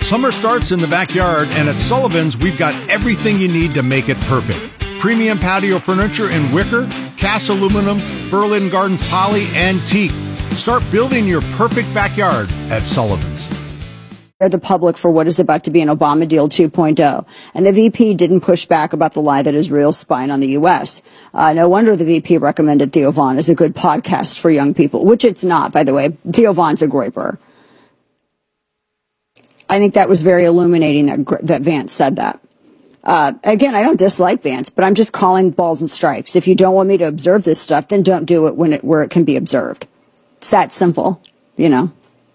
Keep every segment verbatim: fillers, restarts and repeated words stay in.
Summer starts in the backyard, and at Sullivan's, we've got everything you need to make it perfect. Premium patio furniture in wicker, cast aluminum, Berlin Gardens poly, and teak. Start building your perfect backyard at Sullivan's. The public for what is about to be an Obama deal two point oh. And the V P didn't push back about the lie that Israel's spying on the U S. Uh, no wonder the V P recommended Theo Von as a good podcast for young people, which it's not, by the way. Theo Von's a groyper. I think that was very illuminating that, that Vance said that. Uh, again, I don't dislike Vance, but I'm just calling balls and strikes. If you don't want me to observe this stuff, then don't do it when it, where it can be observed. It's that simple, you know.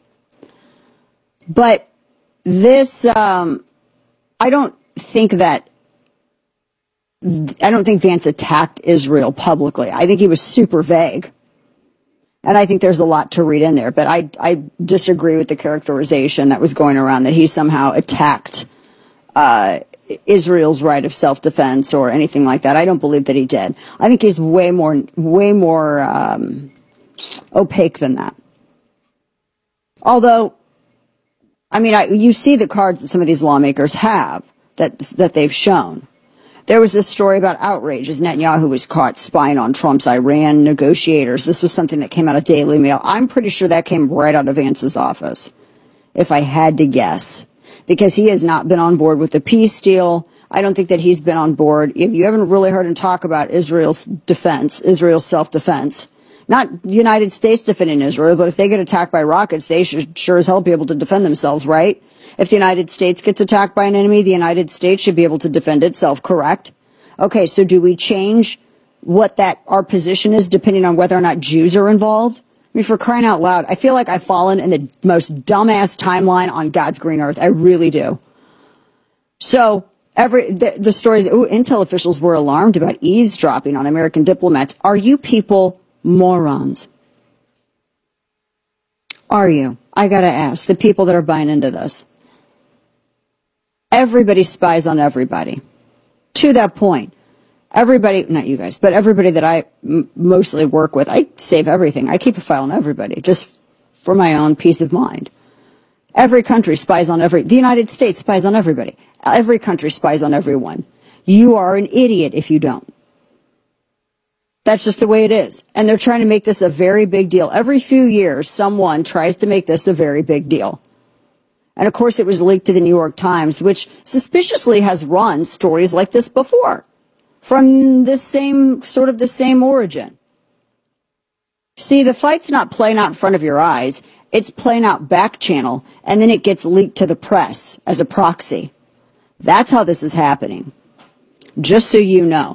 But this, um, I don't think that, I don't think Vance attacked Israel publicly. I think he was super vague. And I think there's a lot to read in there, but I, I disagree with the characterization that was going around that he somehow attacked, uh, Israel's right of self-defense or anything like that. I don't believe that he did. I think he's way more, way more, um, opaque than that. Although, I mean, I, you see the cards that some of these lawmakers have that, that they've shown. There was this story about outrage as Netanyahu was caught spying on Trump's Iran negotiators. This was something that came out of Daily Mail. I'm pretty sure that came right out of Vance's office, if I had to guess, because he has not been on board with the peace deal. I don't think that he's been on board. If you haven't really heard him talk about Israel's defense, Israel's self-defense, not the United States defending Israel, but if they get attacked by rockets, they should sure as hell be able to defend themselves, right? If the United States gets attacked by an enemy, the United States should be able to defend itself, correct? Okay, so do we change what that our position is depending on whether or not Jews are involved? I mean, for crying out loud, I feel like I've fallen in the most dumbass timeline on God's green earth. I really do. So every the, the stories, ooh, intel officials were alarmed about eavesdropping on American diplomats. Are you people morons? Are you? I gotta ask the people that are buying into this. Everybody spies on everybody. To that point, everybody, not you guys, but everybody that I m- mostly work with, I save everything. I keep a file on everybody, just for my own peace of mind. Every country spies on every, the United States spies on everybody. Every country spies on everyone. You are an idiot if you don't. That's just the way it is. And they're trying to make this a very big deal. Every few years, someone tries to make this a very big deal. And of course, it was leaked to the New York Times, which suspiciously has run stories like this before, from this same, sort of the same origin. See, the fight's not playing out in front of your eyes. It's playing out back channel, and then it gets leaked to the press as a proxy. That's how this is happening. Just so you know.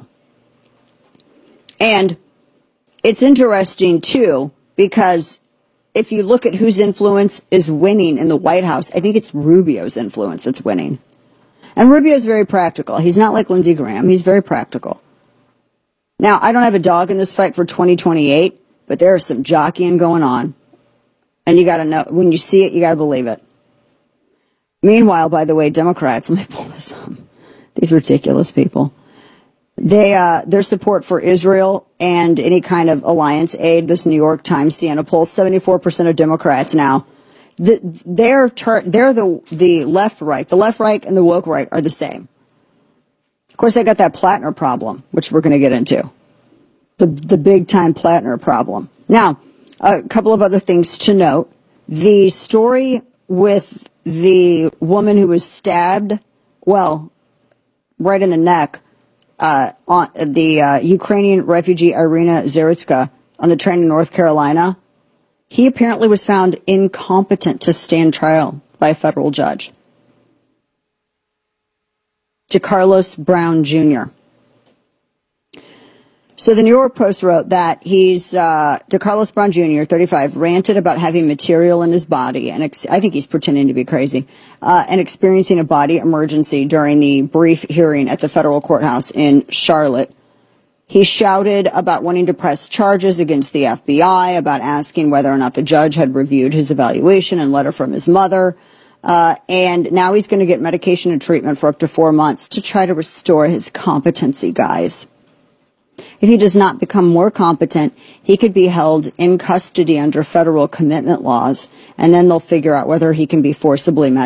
And it's interesting, too, because if you look at whose influence is winning in the White House, I think it's Rubio's influence that's winning. And Rubio's very practical. He's not like Lindsey Graham. He's very practical. Now, I don't have a dog in this fight for twenty twenty-eight, but there is some jockeying going on. And you got to know, when you see it, you got to believe it. Meanwhile, by the way, Democrats, let me pull this up. These ridiculous people. They, uh, their support for Israel and any kind of alliance aid, this New York Times Siena poll, seventy-four percent of Democrats now, the, they're, tar- they're the, the left right. The left right and the woke right are the same. Of course, they got that Plattner problem, which we're going to get into. The, the big time Plattner problem. Now, a couple of other things to note. The story with the woman who was stabbed, well, right in the neck, Uh, on the uh, Ukrainian refugee Irina Zaritska on the train in North Carolina, he apparently was found incompetent to stand trial by a federal judge. To Carlos Brown Junior So the New York Post wrote that he's, uh, DeCarlos Brown Junior, thirty-five, ranted about having material in his body, and ex- I think he's pretending to be crazy, uh, and experiencing a body emergency during the brief hearing at the federal courthouse in Charlotte. He shouted about wanting to press charges against the F B I, about asking whether or not the judge had reviewed his evaluation and letter from his mother, uh, and now he's going to get medication and treatment for up to four months to try to restore his competency, guys. If he does not become more competent, he could be held in custody under federal commitment laws, and then they'll figure out whether he can be forcibly